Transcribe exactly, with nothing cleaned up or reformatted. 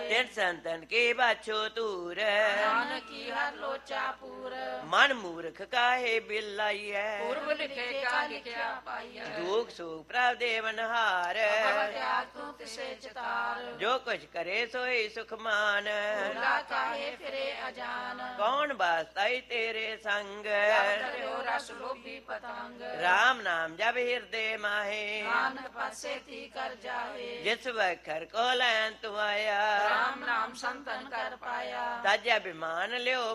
ਤਿਨ ਸੰਤਨ ਕੀ ਬਾਛੋ ਤੂਰ ਨਾਨਕੀ ਹਰ ਲੋਚਾ ਪੂਰ ਮਨ ਮੂਰਖ ਕਾਹੇ ਬਿਲਾਈਐ ਪੂਰਬ ਲਿਖੇ ਕਾ ਲਿਖਿਆ ਪਾਈਐ ਦੁਖ ਸੁਖ ਪ੍ਰਭ ਦੇਵਨਹਾਰ ਭਵ ਤਿਆਗ ਤੂੰ ਤਿਸੇ ਚਤਾਰ ਜੋ ਕੁਛ ਕਰੇ ਸੋਈ ਸੁਖ ਮਾਨ ਭੁਲਾ ਕਾਹੇ ਫਿਰੇ ਅਜਾਨ ਕੌਣ ਬਾਸਤਾਈ ਤੇਰੇ ਸੰਗ ਕਰਿਓ ਰਸ ਲੋਭੀ ਪਤੰਗ ਰਾਮ ਨਾਮ ਜਪ ਹਿਰਦੇ ਮਾਹੇ ਨਾਨਕ ਪਾਸੇ ਤੀ ਕਰ ਜਾਹੇ ਜਿਸ ਵਖਰ ਕੋ ਲੈਣ ਤੂੰ ਆਇਆ ਰਾਮ ਨਾਮ ਸੰਤਨ ਕਰ ਪਾਇਆ ਤਜ ਅਭਿਮਾਨ ਲਿਓ